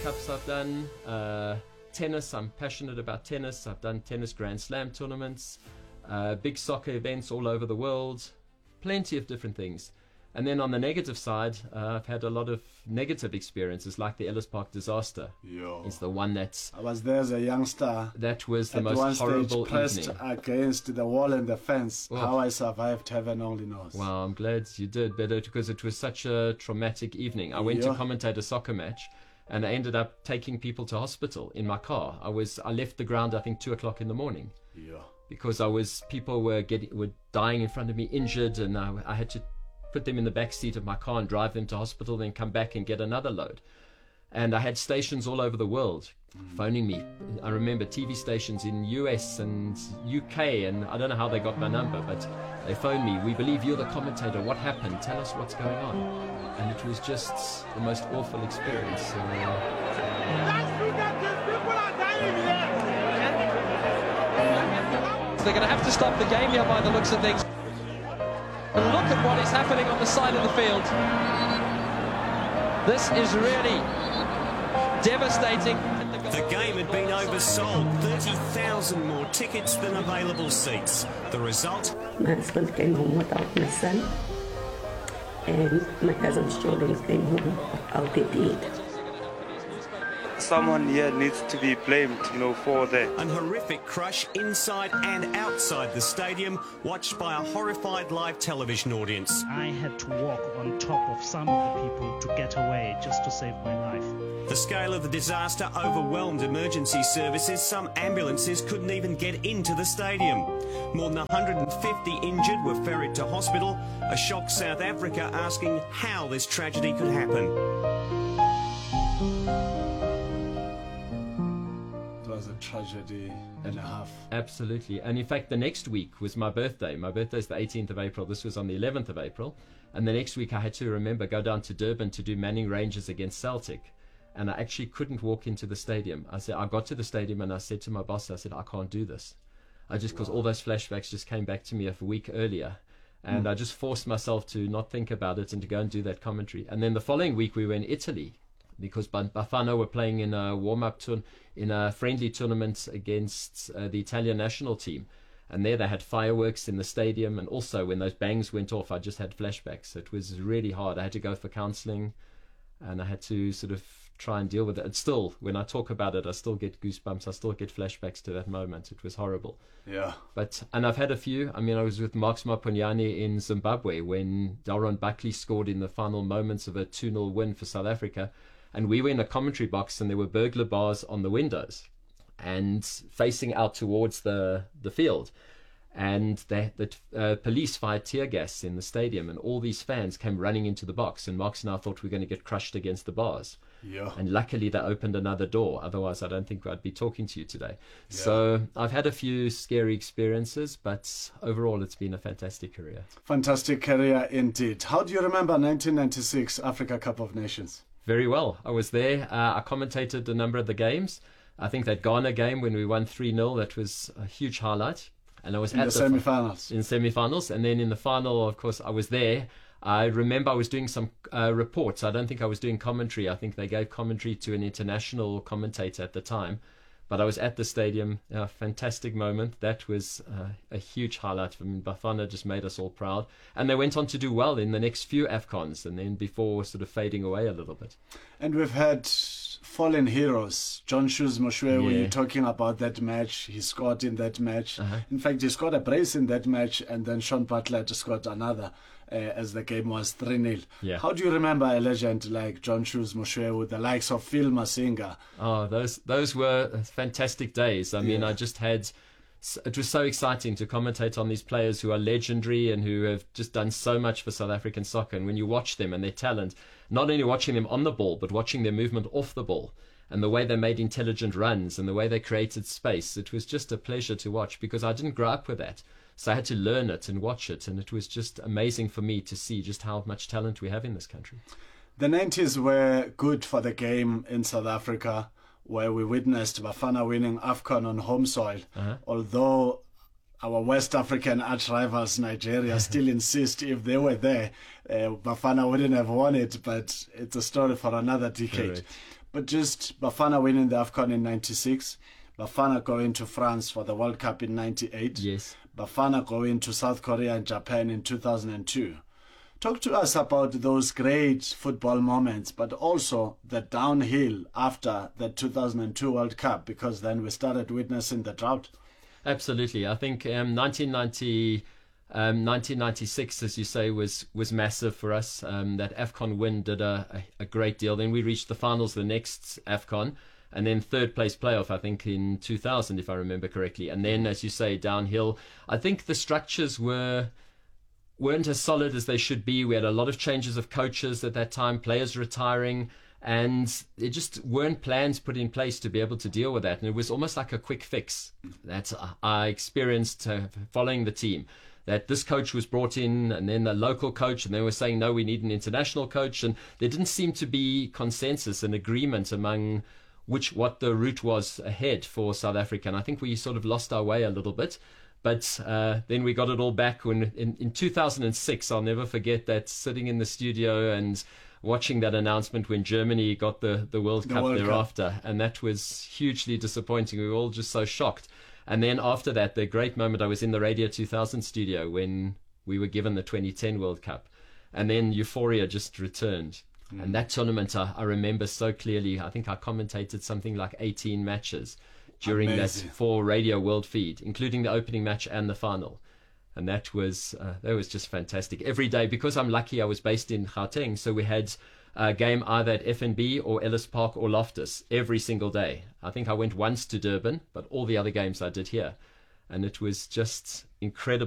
Cups I've done, tennis, I'm passionate about tennis. I've done tennis Grand Slam tournaments, big soccer events all over the world, plenty of different things. And then on the negative side, I've had a lot of negative experiences, like the Ellis Park disaster. Yo. It's the one that's... I was there as a youngster. That was the At most one horrible stage, pressed evening. against the wall and the fence. Oh. How I survived, heaven only knows. Wow, I'm glad you did, because it was such a traumatic evening. I went to Yeah. commentate a soccer match, and I ended up taking people to hospital in my car. I left the ground, I think, 2 o'clock in the morning, Yeah. because people were dying in front of me, injured, and I had to put them in the back seat of my car and drive them to hospital, then come back and get another load. And I had stations all over the world phoning me. I remember TV stations in US and UK, and I don't know how they got my number, but they phoned me. "We believe you're the commentator. What happened? Tell us what's going on." And it was just the most awful experience. They're going to have to stop the game here by the looks of things. And look at what is happening on the side of the field. This is really devastating. The game had been oversold, 30,000 more tickets than available seats. The result? My husband came home without my son, and my cousin's children came home without their dad. Someone here needs to be blamed, for that. An horrific crush inside and outside the stadium, watched by a horrified live television audience. I had to walk on top of some of the people to get away just to save my life. The scale of the disaster overwhelmed emergency services. Some ambulances couldn't even get into the stadium. More than 150 injured were ferried to hospital. A shocked South Africa asking how this tragedy could happen. It was a tragedy and a half. Absolutely. And in fact, the next week was my birthday. My birthday is the 18th of April. This was on the 11th of April. And the next week I had to go down to Durban to do Manning Rangers against Celtic. And I actually couldn't walk into the stadium. I got to the stadium and I said to my boss, I said, "I can't do this." Because all those flashbacks just came back to me a week earlier. And I just forced myself to not think about it and to go and do that commentary. And then the following week we were in Italy, because Bafana were playing in a warm-up in a friendly tournament against the Italian national team. And there they had fireworks in the stadium. And also when those bangs went off, I just had flashbacks. It was really hard. I had to go for counseling, and I had to sort of try and deal with it. And still, when I talk about it, I still get goosebumps. I still get flashbacks to that moment. It was horrible. Yeah. And I've had a few. I mean, I was with Marks Maponyane in Zimbabwe when Delron Buckley scored in the final moments of a 2-0 win for South Africa. And we were in a commentary box, and there were burglar bars on the windows and facing out towards the field. And the police fired tear gas in the stadium, and all these fans came running into the box. And Marks and I thought we were going to get crushed against the bars. Yeah. And luckily they opened another door. Otherwise, I don't think I'd be talking to you today. Yeah. So I've had a few scary experiences, but overall it's been a fantastic career. Fantastic career indeed. How do you remember 1996 Africa Cup of Nations? Very well. I was there. I commentated a number of the games. I think that Ghana game when we won 3-0, that was a huge highlight. And I was at the semi-finals. In semi-finals. And then in the final, of course, I was there. I remember I was doing some reports. I don't think I was doing commentary. I think they gave commentary to an international commentator at the time. But I was at the stadium. A fantastic moment. That was a huge highlight for me. Bafana just made us all proud. And they went on to do well in the next few AFCONs, and then before sort of fading away a little bit. And we've had fallen heroes. John Shoes Moshoeu, when you're talking about that match, he scored in that match. In fact, he scored a brace in that match, and then Sean Butler just scored another as the game was 3-0. Yeah. How do you remember a legend like John Shoes Moshoeu, the likes of Phil Masinga? Oh, those were fantastic days. I mean, I just had... It was so exciting to commentate on these players who are legendary and who have just done so much for South African soccer. And when you watch them and their talent, not only watching them on the ball, but watching their movement off the ball and the way they made intelligent runs and the way they created space, it was just a pleasure to watch because I didn't grow up with that. So I had to learn it and watch it. And it was just amazing for me to see just how much talent we have in this country. The 90s were good for the game in South Africa, where we witnessed Bafana winning AFCON on home soil, although our West African arch rivals, Nigeria, still insist if they were there, Bafana wouldn't have won it, but it's a story for another decade. Correct. But just Bafana winning the AFCON in 96, Bafana going to France for the World Cup in 98, Yes. Bafana going to South Korea and Japan in 2002. Talk to us about those great football moments, but also the downhill after the 2002 World Cup, because then we started witnessing the drought. Absolutely. I think 1996, as you say, was massive for us. That AFCON win did a great deal. Then we reached the finals the next AFCON, and then third place playoff, I think, in 2000, if I remember correctly. And then, as you say, downhill. I think the structures weren't as solid as they should be. We had a lot of changes of coaches at that time, players retiring, and there just weren't plans put in place to be able to deal with that. And it was almost like a quick fix that I experienced following the team. That this coach was brought in, and then the local coach, and they were saying, no, we need an international coach. And there didn't seem to be consensus and agreement among what the route was ahead for South Africa. And I think we sort of lost our way a little bit. But then we got it all back when in 2006. I'll never forget that, sitting in the studio and watching that announcement when Germany got the World Cup thereafter. And that was hugely disappointing. We were all just so shocked. And then after that, the great moment, I was in the Radio 2000 studio when we were given the 2010 World Cup. And then euphoria just returned. And that tournament, I remember so clearly. I think I commentated something like 18 matches during Amazing. that for Radio World Feed, including the opening match and the final. And that was just fantastic. Every day, because I'm lucky I was based in Gauteng, so we had a game either at FNB or Ellis Park or Loftus every single day. I think I went once to Durban, but all the other games I did here. And it was just incredible.